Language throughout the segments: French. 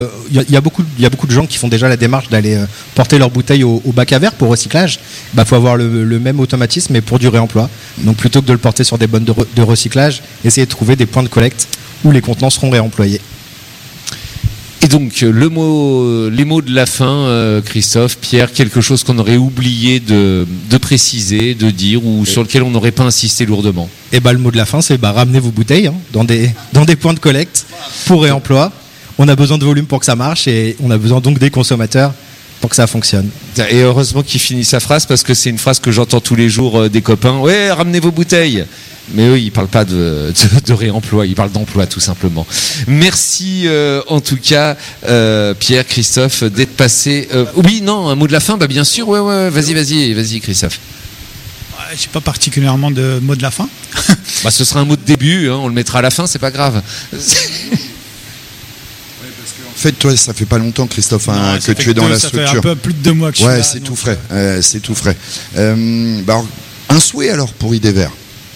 Il y a beaucoup de gens qui font déjà la démarche d'aller porter leurs bouteilles au bac à verre pour recyclage. Bah, faut avoir le même automatisme, mais pour du réemploi. Donc plutôt que de le porter sur des bonnes de recyclage, essayez de trouver des points de collecte où les contenants seront réemployés. Et donc les mots de la fin, Christophe, Pierre, quelque chose qu'on aurait oublié de préciser, de dire, ou sur lequel on n'aurait pas insisté lourdement. Et le mot de la fin, c'est ramenez vos bouteilles dans des points de collecte pour réemploi. On a besoin de volume pour que ça marche et on a besoin donc des consommateurs pour que ça fonctionne. Et heureusement qu'il finit sa phrase, parce que c'est une phrase que j'entends tous les jours des copains. Ouais, ramenez vos bouteilles. Mais eux, ils parlent pas de réemploi, ils parlent d'emploi tout simplement. Merci en tout cas, Pierre, Christophe, d'être passé. Oui, non, un mot de la fin, bien sûr. Ouais, vas-y, Christophe. J'ai pas particulièrement de mot de la fin. Ce sera un mot de début, on le mettra à la fin, c'est pas grave. En fait, toi, ça fait pas longtemps, Christophe, que tu es dans la structure. Ça fait un peu plus de 2 mois que je suis là. Ouais, c'est tout frais. C'est tout frais. Alors, un souhait alors pour ID Vert.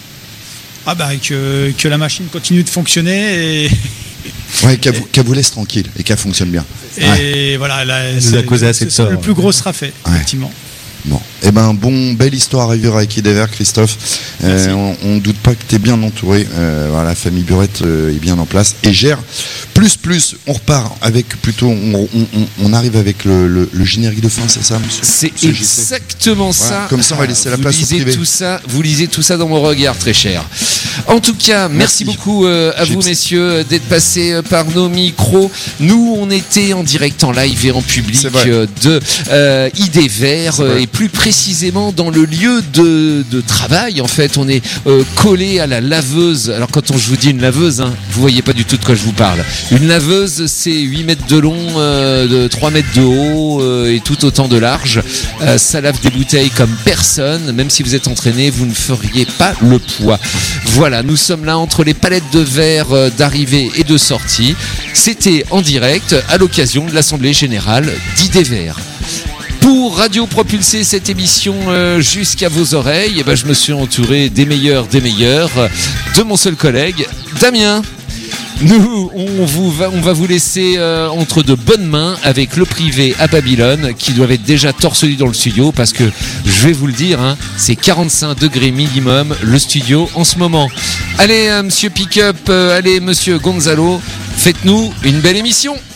Que la machine continue de fonctionner et ouais, qu'elle vous laisse tranquille et qu'elle fonctionne bien. Et voilà, nous a causé assez de ça. Le plus gros sera fait, effectivement. Bon, belle histoire à vivre avec ID Vert, Christophe. On ne doute pas que tu es bien entouré. La famille Burette est bien en place et gère plus. On repart avec plutôt. On arrive avec le générique de fin, c'est ça, monsieur? C'est exactement ça. Comme ça, on va laisser la place au privé. Vous lisez tout ça dans mon regard, très cher. En tout cas, merci beaucoup à vous, messieurs, d'être passés par nos micros. Nous, on était en direct, en live et en public de ID Vert et plus précisément dans le lieu de travail. En fait, on est collé à la laveuse. Alors quand je vous dis une laveuse, vous voyez pas du tout de quoi je vous parle. Une laveuse, c'est 8 mètres de long, de 3 mètres de haut et tout autant de large. Ça lave des bouteilles comme personne. Même si vous êtes entraîné, vous ne feriez pas le poids. Voilà, nous sommes là entre les palettes de verre d'arrivée et de sortie. C'était en direct à l'occasion de l'Assemblée Générale d'ID Vert. Pour Radio Propulser cette émission jusqu'à vos oreilles, je me suis entouré des meilleurs de mon seul collègue, Damien. Nous, on va vous laisser entre de bonnes mains avec le privé à Babylone qui doivent être déjà torse nu dans le studio parce que, je vais vous le dire, c'est 45 degrés minimum le studio en ce moment. Allez, monsieur Pickup, allez, monsieur Gonzalo, faites-nous une belle émission.